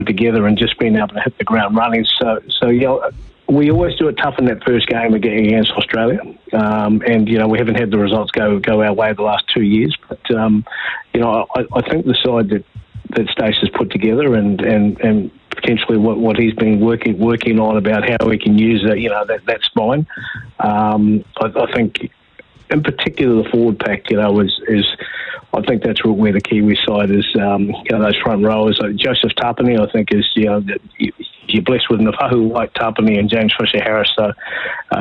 together and just being able to hit the ground running. So we always do it tough in that first game against Australia, and we haven't had the results go our way the last 2 years. But I think the side that Stace has put together and potentially what he's been working on about how we can use that spine. I think, in particular, the forward pack, is I think that's where the Kiwi side is. Those front rowers, Joseph Tapine, I think is you're blessed with Nafahu White, Tapine, and James Fisher Harris. So